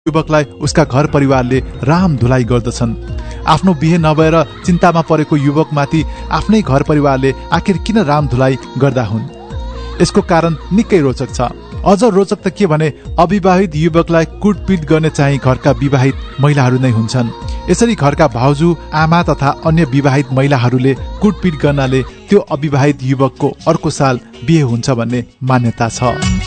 युवकलाई उसका घर परिवारले राम धुलाई गर्दछन्। आफ्नो बिहे नभएर चिन्तामा परेको युवकमाथि आफ्नै घर परिवारले आखिर किन राम धुलाई गर्दा हुन्? यसको कारण निकै रोचक छ। अझ रोचक त के भने अविवाहित युवकलाई कुटपिट गर्ने चाहिँ घरका विवाहित महिलाहरू नै हुन्छन्। यसरी घरका भाउजू, आमा तथा अन्य विवाहित महिलाहरूले कुटपिट गर्नाले त्यो अविवाहित युवकको अर्को साल बिहे हुन्छ भन्ने मान्यता छ।